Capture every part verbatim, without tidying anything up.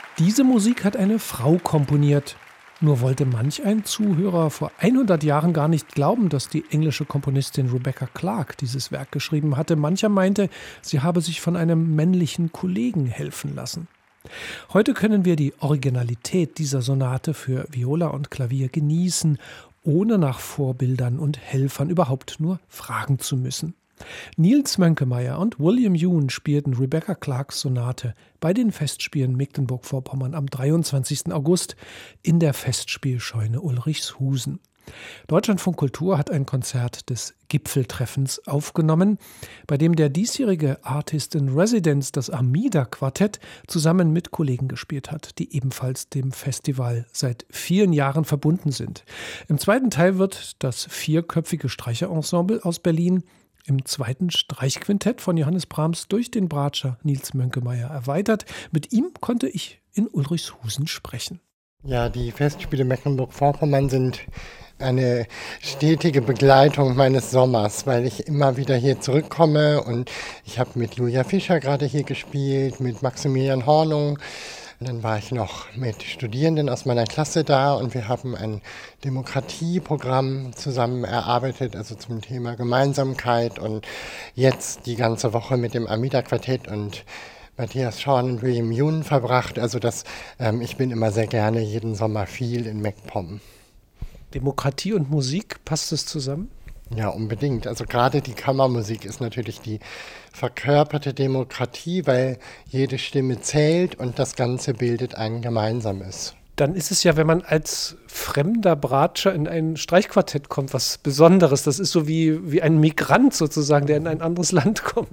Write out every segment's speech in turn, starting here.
Diese Musik hat eine Frau komponiert. Nur wollte manch ein Zuhörer vor hundert Jahren gar nicht glauben, dass die englische Komponistin Rebecca Clark dieses Werk geschrieben hatte. Mancher meinte, sie habe sich von einem männlichen Kollegen helfen lassen. Heute können wir die Originalität dieser Sonate für Viola und Klavier genießen, ohne nach Vorbildern und Helfern überhaupt nur fragen zu müssen. Nils Mönkemeyer und William Yoon spielten Rebecca Clarks Sonate bei den Festspielen Mecklenburg-Vorpommern am dreiundzwanzigsten August in der Festspielscheune Ulrichshusen. Deutschlandfunk Kultur hat ein Konzert des Gipfeltreffens aufgenommen, bei dem der diesjährige Artist in Residence, das Armida-Quartett, zusammen mit Kollegen gespielt hat, die ebenfalls dem Festival seit vielen Jahren verbunden sind. Im zweiten Teil wird das vierköpfige Streicherensemble aus Berlin im zweiten Streichquintett von Johannes Brahms durch den Bratscher Nils Mönkemeyer erweitert. Mit ihm konnte ich in Ulrichshusen sprechen. Ja, die Festspiele Mecklenburg-Vorpommern sind eine stetige Begleitung meines Sommers, weil ich immer wieder hier zurückkomme und ich habe mit Julia Fischer gerade hier gespielt, mit Maximilian Hornung. Und dann war ich noch mit Studierenden aus meiner Klasse da und wir haben ein Demokratieprogramm zusammen erarbeitet, also zum Thema Gemeinsamkeit, und jetzt die ganze Woche mit dem Armida-Quartett und Matthias Schorn und William Yoon verbracht. Also das, ähm, ich bin immer sehr gerne jeden Sommer viel in MacPom. Demokratie und Musik, passt es zusammen? Ja, unbedingt. Also gerade die Kammermusik ist natürlich die verkörperte Demokratie, weil jede Stimme zählt und das Ganze bildet ein gemeinsames. Dann ist es ja, wenn man als fremder Bratscher in ein Streichquartett kommt, was Besonderes. Das ist so wie, wie ein Migrant sozusagen, der in ein anderes Land kommt.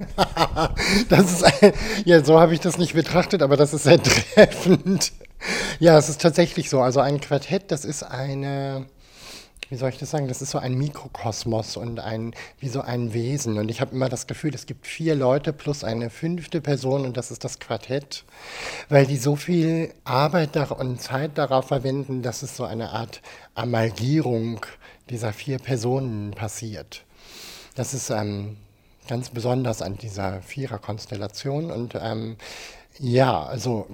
Das ist ein, ja, so habe ich das nicht betrachtet, aber das ist sehr treffend. Ja, es ist tatsächlich so. Also ein Quartett, das ist eine... Wie soll ich das sagen? Das ist so ein Mikrokosmos und ein, wie so ein Wesen. Und ich habe immer das Gefühl, es gibt vier Leute plus eine fünfte Person und das ist das Quartett, weil die so viel Arbeit und Zeit darauf verwenden, dass es so eine Art Amalgierung dieser vier Personen passiert. Das ist ähm, ganz besonders an dieser Viererkonstellation. Und ähm, ja, also...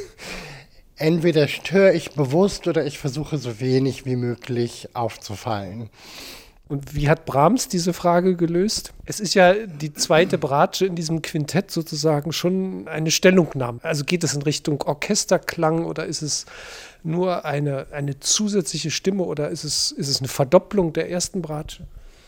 Entweder störe ich bewusst oder ich versuche so wenig wie möglich aufzufallen. Und wie hat Brahms diese Frage gelöst? Es ist ja die zweite Bratsche in diesem Quintett sozusagen schon eine Stellungnahme. Also geht es in Richtung Orchesterklang oder ist es nur eine, eine zusätzliche Stimme oder ist es, ist es eine Verdopplung der ersten Bratsche?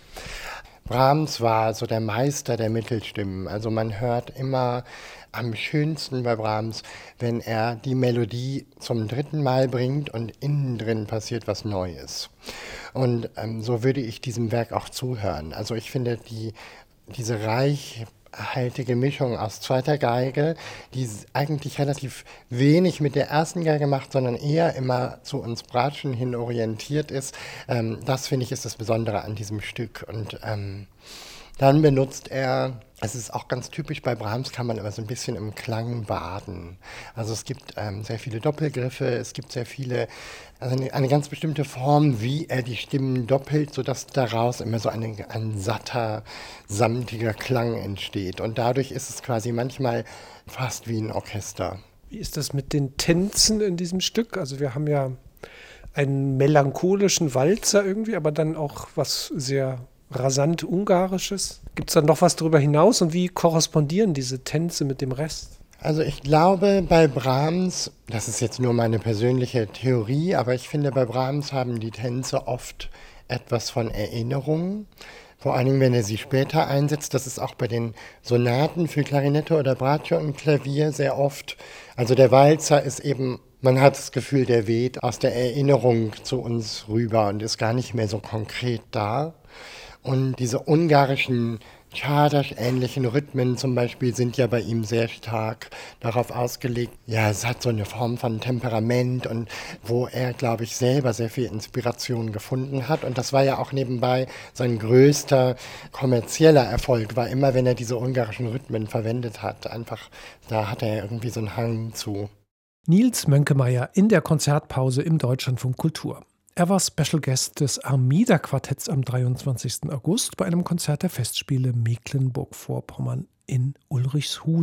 Brahms war so der Meister der Mittelstimmen. Also man hört immer am schönsten bei Brahms, wenn er die Melodie zum dritten Mal bringt und innen drin passiert was Neues. Und ähm, so würde ich diesem Werk auch zuhören. Also ich finde die, diese reichhaltige Mischung aus zweiter Geige, die eigentlich relativ wenig mit der ersten Geige macht, sondern eher immer zu uns Bratschen hin orientiert ist, ähm, das finde ich ist das Besondere an diesem Stück. Und ähm, dann benutzt er, es ist auch ganz typisch bei Brahms, kann man immer so ein bisschen im Klang baden. Also es gibt ähm, sehr viele Doppelgriffe, es gibt sehr viele, also eine, eine ganz bestimmte Form, wie er die Stimmen doppelt, sodass daraus immer so eine, ein satter, samtiger Klang entsteht. Und dadurch ist es quasi manchmal fast wie ein Orchester. Wie ist das mit den Tänzen in diesem Stück? Also wir haben ja einen melancholischen Walzer irgendwie, aber dann auch was sehr rasant Ungarisches. Gibt es da noch was darüber hinaus und wie korrespondieren diese Tänze mit dem Rest? Also ich glaube, bei Brahms, das ist jetzt nur meine persönliche Theorie, aber ich finde, bei Brahms haben die Tänze oft etwas von Erinnerung. Vor allen Dingen, wenn er sie später einsetzt. Das ist auch bei den Sonaten für Klarinette oder Bratsche und Klavier sehr oft. Also der Walzer ist eben, man hat das Gefühl, der weht aus der Erinnerung zu uns rüber und ist gar nicht mehr so konkret da. Und diese ungarischen Csárdás-ähnlichen Rhythmen zum Beispiel sind ja bei ihm sehr stark darauf ausgelegt. Ja, es hat so eine Form von Temperament und wo er, glaube ich, selber sehr viel Inspiration gefunden hat. Und das war ja auch nebenbei sein größter kommerzieller Erfolg, war immer, wenn er diese ungarischen Rhythmen verwendet hat. Einfach, da hat er irgendwie so einen Hang zu. Nils Mönkemeyer in der Konzertpause im Deutschlandfunk Kultur. Er war Special Guest des Armida-Quartetts am dreiundzwanzigsten August bei einem Konzert der Festspiele Mecklenburg-Vorpommern in Ulrichshusen.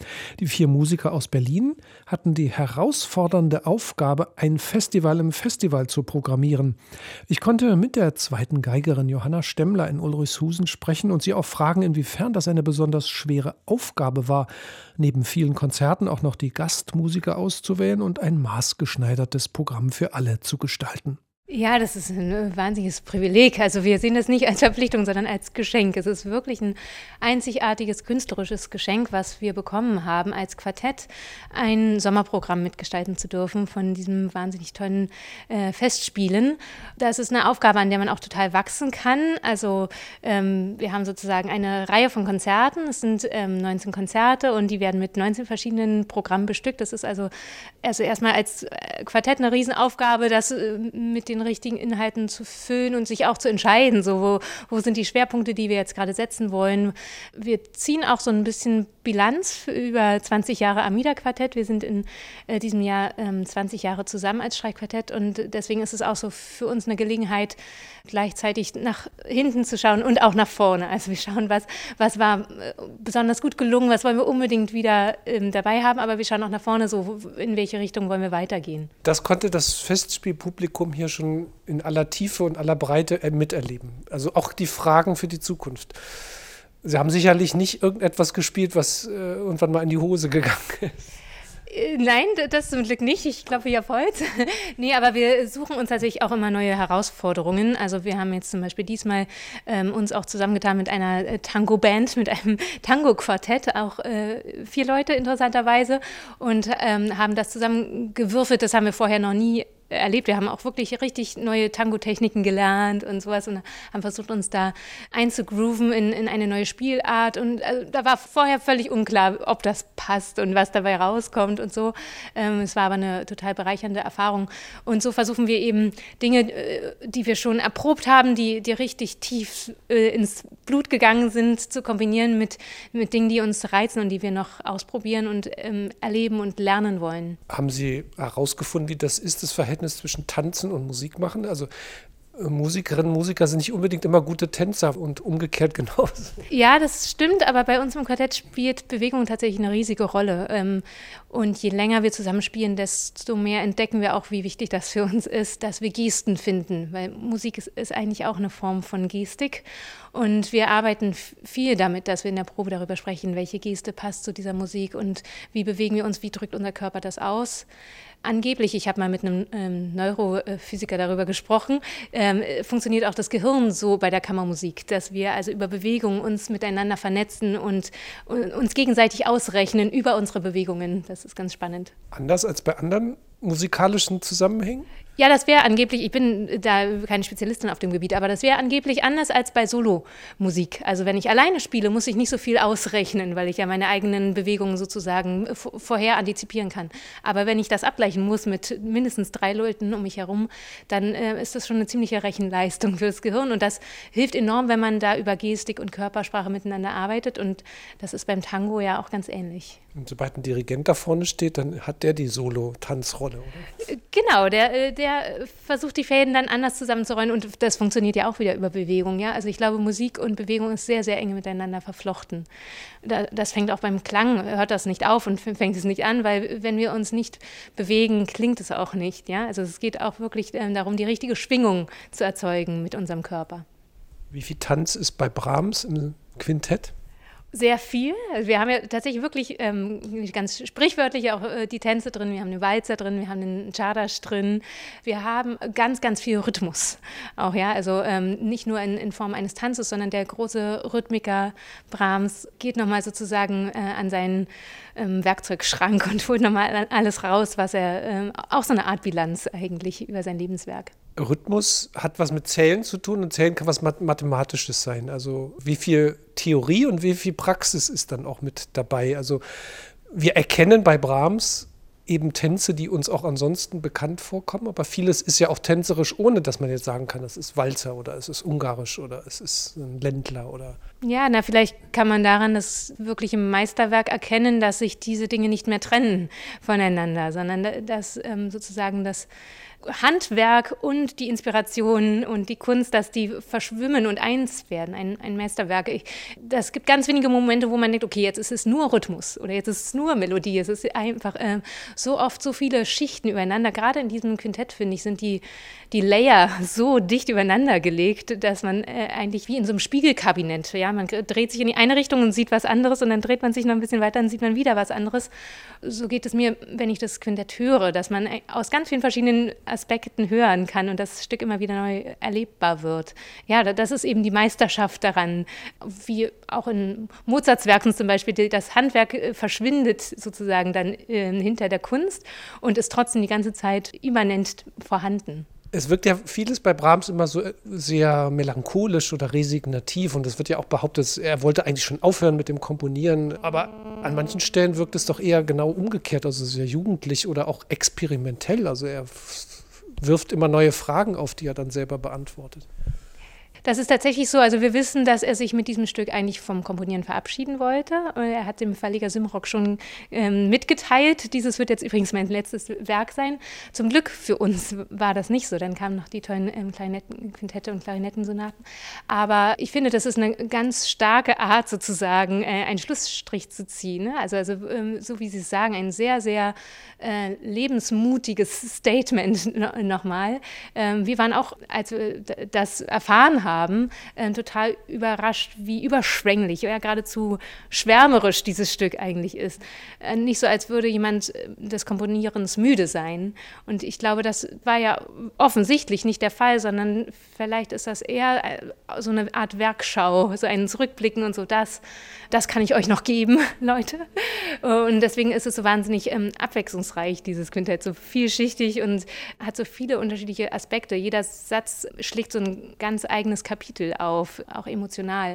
Die vier Musiker aus Berlin hatten die herausfordernde Aufgabe, ein Festival im Festival zu programmieren. Ich konnte mit der zweiten Geigerin Johanna Stemmler in Ulrichshusen sprechen und sie auch fragen, inwiefern das eine besonders schwere Aufgabe war, neben vielen Konzerten auch noch die Gastmusiker auszuwählen und ein maßgeschneidertes Programm für alle zu gestalten. Ja, das ist ein wahnsinniges Privileg. Also wir sehen das nicht als Verpflichtung, sondern als Geschenk. Es ist wirklich ein einzigartiges künstlerisches Geschenk, was wir bekommen haben, als Quartett ein Sommerprogramm mitgestalten zu dürfen von diesem wahnsinnig tollen äh, Festspielen. Das ist eine Aufgabe, an der man auch total wachsen kann. Also ähm, wir haben sozusagen eine Reihe von Konzerten. Es sind ähm, neunzehn Konzerte und die werden mit neunzehn verschiedenen Programmen bestückt. Das ist also, also erstmal als Quartett eine Riesenaufgabe, das äh, mit den richtigen Inhalten zu füllen und sich auch zu entscheiden, so wo, wo sind die Schwerpunkte, die wir jetzt gerade setzen wollen. Wir ziehen auch so ein bisschen Bilanz für über zwanzig Jahre Amida-Quartett. Wir sind in äh, diesem Jahr ähm, zwanzig Jahre zusammen als Streichquartett und deswegen ist es auch so für uns eine Gelegenheit, gleichzeitig nach hinten zu schauen und auch nach vorne. Also wir schauen, was, was war äh, besonders gut gelungen, was wollen wir unbedingt wieder ähm, dabei haben, aber wir schauen auch nach vorne, so in welche Richtung wollen wir weitergehen. Das konnte das Festspielpublikum hier schon in aller Tiefe und aller Breite miterleben. Also auch die Fragen für die Zukunft. Sie haben sicherlich nicht irgendetwas gespielt, was äh, irgendwann mal in die Hose gegangen ist. Nein, das zum Glück nicht. Ich klopfe hier auf Holz. Nee, aber wir suchen uns tatsächlich auch immer neue Herausforderungen. Also wir haben jetzt zum Beispiel diesmal ähm, uns auch zusammengetan mit einer äh, Tango-Band, mit einem Tango-Quartett, auch äh, vier Leute interessanterweise, und ähm, haben das zusammengewürfelt. Das haben wir vorher noch nie erlebt. Wir haben auch wirklich richtig neue Tango-Techniken gelernt und sowas und haben versucht, uns da einzugrooven in, in eine neue Spielart. Und also, da war vorher völlig unklar, ob das passt und was dabei rauskommt und so. Ähm, es war aber eine total bereichernde Erfahrung. Und so versuchen wir eben Dinge, äh, die wir schon erprobt haben, die, die richtig tief äh, ins Blut gegangen sind, zu kombinieren mit, mit Dingen, die uns reizen und die wir noch ausprobieren und ähm, erleben und lernen wollen. Haben Sie herausgefunden, wie das ist, das Verhältnis zwischen Tanzen und Musik machen? Also Musikerinnen und Musiker sind nicht unbedingt immer gute Tänzer und umgekehrt genauso. Ja, das stimmt, aber bei uns im Quartett spielt Bewegung tatsächlich eine riesige Rolle. Und je länger wir zusammenspielen, desto mehr entdecken wir auch, wie wichtig das für uns ist, dass wir Gesten finden. Weil Musik ist, ist eigentlich auch eine Form von Gestik. Und wir arbeiten viel damit, dass wir in der Probe darüber sprechen, welche Geste passt zu dieser Musik und wie bewegen wir uns, wie drückt unser Körper das aus. Angeblich, ich habe mal mit einem ähm, Neurophysiker darüber gesprochen, ähm, funktioniert auch das Gehirn so bei der Kammermusik, dass wir also über Bewegungen uns miteinander vernetzen und, und uns gegenseitig ausrechnen über unsere Bewegungen. Das ist ganz spannend. Anders als bei anderen musikalischen Zusammenhängen? Ja, das wäre angeblich, ich bin da keine Spezialistin auf dem Gebiet, aber das wäre angeblich anders als bei Solomusik. Also wenn ich alleine spiele, muss ich nicht so viel ausrechnen, weil ich ja meine eigenen Bewegungen sozusagen vorher antizipieren kann. Aber wenn ich das abgleichen muss mit mindestens drei Leuten um mich herum, dann äh, ist das schon eine ziemliche Rechenleistung fürs Gehirn. Und das hilft enorm, wenn man da über Gestik und Körpersprache miteinander arbeitet. Und das ist beim Tango ja auch ganz ähnlich. Und sobald ein Dirigent da vorne steht, dann hat der die Solo-Tanzrolle, oder? Genau, der, der versucht die Fäden dann anders zusammenzurollen und das funktioniert ja auch wieder über Bewegung. Ja? Also ich glaube, Musik und Bewegung ist sehr, sehr eng miteinander verflochten. Das fängt auch beim Klang, hört das nicht auf und fängt es nicht an, weil wenn wir uns nicht bewegen, klingt es auch nicht. Ja? Also es geht auch wirklich darum, die richtige Schwingung zu erzeugen mit unserem Körper. Wie viel Tanz ist bei Brahms im Quintett? Sehr viel. Also wir haben ja tatsächlich wirklich ähm, ganz sprichwörtlich auch äh, die Tänze drin. Wir haben den Walzer drin, wir haben den Czardas drin. Wir haben ganz, ganz viel Rhythmus auch, ja. Also ähm, nicht nur in, in Form eines Tanzes, sondern der große Rhythmiker Brahms geht nochmal sozusagen äh, an seinen ähm, Werkzeugschrank und holt nochmal alles raus, was er, ähm, auch so eine Art Bilanz eigentlich über sein Lebenswerk. Rhythmus hat was mit Zählen zu tun und Zählen kann was Mathematisches sein. Also wie viel Theorie und wie viel Praxis ist dann auch mit dabei. Also wir erkennen bei Brahms eben Tänze, die uns auch ansonsten bekannt vorkommen, aber vieles ist ja auch tänzerisch, ohne dass man jetzt sagen kann, es ist Walzer oder es ist ungarisch oder es ist ein Ländler oder. Ja, na, vielleicht kann man daran das wirkliche Meisterwerk erkennen, dass sich diese Dinge nicht mehr trennen voneinander, sondern dass ähm, sozusagen das Handwerk und die Inspiration und die Kunst, dass die verschwimmen und eins werden, ein, ein Meisterwerk. Ich, das gibt ganz wenige Momente, wo man denkt, okay, jetzt ist es nur Rhythmus oder jetzt ist es nur Melodie. Es ist einfach äh, so oft so viele Schichten übereinander. Gerade in diesem Quintett, finde ich, sind die, die Layer so dicht übereinander gelegt, dass man äh, eigentlich wie in so einem Spiegelkabinett, ja, man dreht sich in die eine Richtung und sieht was anderes und dann dreht man sich noch ein bisschen weiter und sieht man wieder was anderes. So geht es mir, wenn ich das Quintett höre, dass man aus ganz vielen verschiedenen Aspekten hören kann und das Stück immer wieder neu erlebbar wird. Ja, das ist eben die Meisterschaft daran, wie auch in Mozarts Werken zum Beispiel, das Handwerk verschwindet sozusagen dann äh, hinter der Kunst und ist trotzdem die ganze Zeit immanent vorhanden. Es wirkt ja vieles bei Brahms immer so sehr melancholisch oder resignativ und es wird ja auch behauptet, er wollte eigentlich schon aufhören mit dem Komponieren, aber an manchen Stellen wirkt es doch eher genau umgekehrt, also sehr jugendlich oder auch experimentell, also er wirft immer neue Fragen auf, die er dann selber beantwortet. Das ist tatsächlich so. Also wir wissen, dass er sich mit diesem Stück eigentlich vom Komponieren verabschieden wollte. Er hat dem Verleger Simrock schon ähm, mitgeteilt. Dieses wird jetzt übrigens mein letztes Werk sein. Zum Glück für uns war das nicht so. Dann kamen noch die tollen ähm, Klarinetten, Quintette und Klarinettensonaten. Aber ich finde, das ist eine ganz starke Art, sozusagen äh, einen Schlussstrich zu ziehen. Ne? Also, also ähm, so wie Sie es sagen, ein sehr, sehr äh, lebensmutiges Statement no- nochmal. Ähm, wir waren auch, als wir das erfahren haben, haben, äh, total überrascht, wie überschwänglich, ja geradezu schwärmerisch dieses Stück eigentlich ist. Äh, nicht so, als würde jemand äh, des Komponierens müde sein. Und ich glaube, das war ja offensichtlich nicht der Fall, sondern vielleicht ist das eher äh, so eine Art Werkschau, so ein Zurückblicken und so, das, das kann ich euch noch geben, Leute. Und deswegen ist es so wahnsinnig ähm, abwechslungsreich, dieses Quintett, so vielschichtig und hat so viele unterschiedliche Aspekte. Jeder Satz schlägt so ein ganz eigenes Kapitel auf, auch emotional.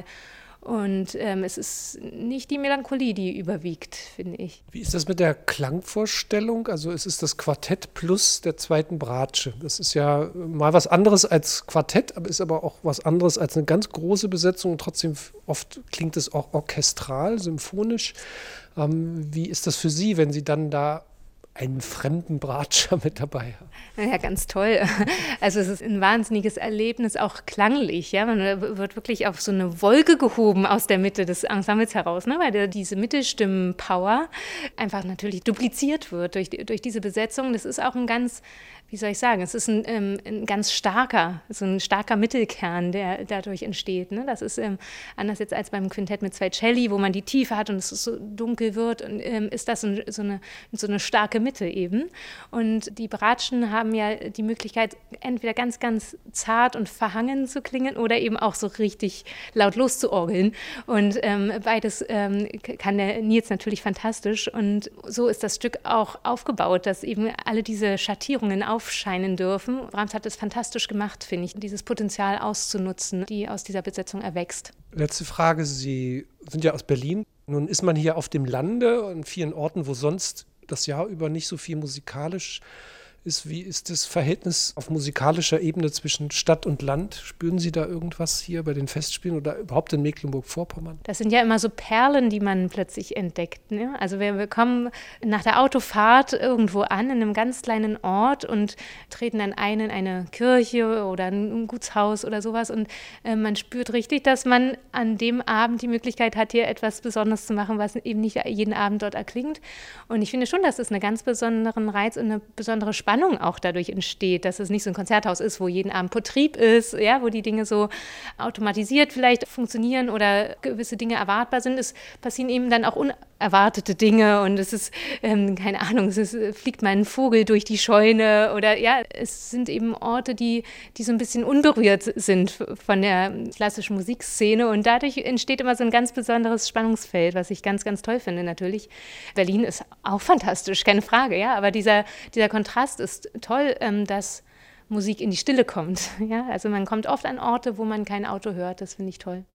Und ähm, es ist nicht die Melancholie, die überwiegt, finde ich. Wie ist das mit der Klangvorstellung? Also es ist das Quartett plus der zweiten Bratsche. Das ist ja mal was anderes als Quartett, aber ist aber auch was anderes als eine ganz große Besetzung. Und trotzdem oft klingt es auch orchestral, symphonisch. Ähm, wie ist das für Sie, wenn Sie dann da einen fremden Bratscher mit dabei haben? Ja, ganz toll. Also es ist ein wahnsinniges Erlebnis, auch klanglich. Ja? Man wird wirklich auf so eine Wolke gehoben aus der Mitte des Ensembles heraus, ne? Weil der, diese Mittelstimmen-Power einfach natürlich dupliziert wird durch, durch diese Besetzung. Das ist auch ein ganz, wie soll ich sagen, es ist ein, ähm, ein ganz starker, so ein starker Mittelkern, der dadurch entsteht. Ne? Das ist ähm, anders jetzt als beim Quintett mit zwei Celli, wo man die Tiefe hat und es so dunkel wird, und ähm, ist das ein, so, eine, so eine starke Mitte eben. Und die Bratschen haben ja die Möglichkeit, entweder ganz, ganz zart und verhangen zu klingen oder eben auch so richtig laut loszuorgeln. Und ähm, beides ähm, kann der Nils natürlich fantastisch. Und so ist das Stück auch aufgebaut, dass eben alle diese Schattierungen aufscheinen dürfen. Brahms hat es fantastisch gemacht, finde ich, dieses Potenzial auszunutzen, die aus dieser Besetzung erwächst. Letzte Frage, Sie sind ja aus Berlin. Nun ist man hier auf dem Lande an vielen Orten, wo sonst das Jahr über nicht so viel musikalisch ist. Wie ist das Verhältnis auf musikalischer Ebene zwischen Stadt und Land? Spüren Sie da irgendwas hier bei den Festspielen oder überhaupt in Mecklenburg-Vorpommern? Das sind ja immer so Perlen, die man plötzlich entdeckt. Ne? Also wir, wir kommen nach der Autofahrt irgendwo an, in einem ganz kleinen Ort und treten dann ein in eine Kirche oder ein Gutshaus oder sowas. Und äh, man spürt richtig, dass man an dem Abend die Möglichkeit hat, hier etwas Besonderes zu machen, was eben nicht jeden Abend dort erklingt. Und ich finde schon, dass es einen ganz besonderen Reiz und eine besondere Spannung auch dadurch entsteht, dass es nicht so ein Konzerthaus ist, wo jeden Abend Betrieb ist, ja, wo die Dinge so automatisiert vielleicht funktionieren oder gewisse Dinge erwartbar sind. Es passieren eben dann auch unerwartete Dinge und es ist, ähm, keine Ahnung, es ist, fliegt mal ein Vogel durch die Scheune oder ja, es sind eben Orte, die, die so ein bisschen unberührt sind von der klassischen Musikszene und dadurch entsteht immer so ein ganz besonderes Spannungsfeld, was ich ganz, ganz toll finde natürlich. Berlin ist auch fantastisch, keine Frage, ja, aber dieser, dieser Kontrast ist toll, ähm, dass Musik in die Stille kommt. Ja? Also man kommt oft an Orte, wo man kein Auto hört, das finde ich toll.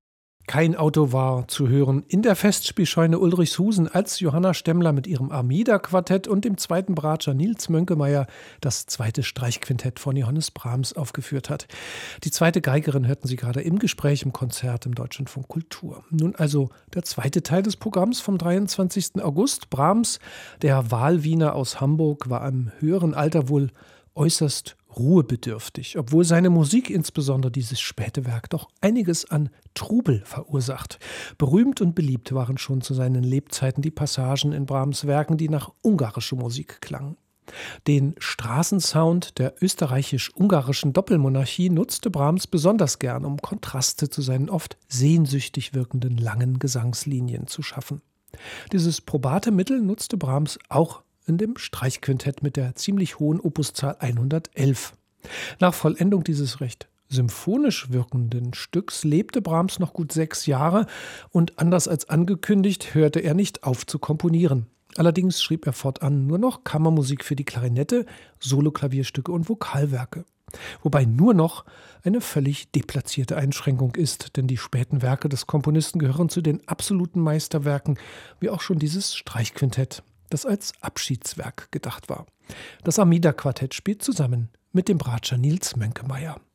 Kein Auto war zu hören in der Festspielscheune Ulrichshusen, als Johanna Stemmler mit ihrem Armida-Quartett und dem zweiten Bratscher Nils Mönkemeyer das zweite Streichquintett von Johannes Brahms aufgeführt hat. Die zweite Geigerin hörten Sie gerade im Gespräch im Konzert im Deutschlandfunk Kultur. Nun also der zweite Teil des Programms vom dreiundzwanzigsten August. Brahms, der Wahlwiener aus Hamburg, war im höheren Alter wohl äußerst ruhebedürftig, obwohl seine Musik, insbesondere dieses späte Werk, doch einiges an Trubel verursacht. Berühmt und beliebt waren schon zu seinen Lebzeiten die Passagen in Brahms Werken, die nach ungarischer Musik klangen. Den Straßensound der österreichisch-ungarischen Doppelmonarchie nutzte Brahms besonders gern, um Kontraste zu seinen oft sehnsüchtig wirkenden langen Gesangslinien zu schaffen. Dieses probate Mittel nutzte Brahms auch in dem Streichquintett mit der ziemlich hohen Opuszahl hundertelf. Nach Vollendung dieses recht symphonisch wirkenden Stücks lebte Brahms noch gut sechs Jahre und anders als angekündigt hörte er nicht auf zu komponieren. Allerdings schrieb er fortan nur noch Kammermusik für die Klarinette, Soloklavierstücke und Vokalwerke. Wobei nur noch eine völlig deplatzierte Einschränkung ist, denn die späten Werke des Komponisten gehören zu den absoluten Meisterwerken, wie auch schon dieses Streichquintett, das als Abschiedswerk gedacht war. Das Armida-Quartett spielt zusammen mit dem Bratscher Nils Mönkemeyer.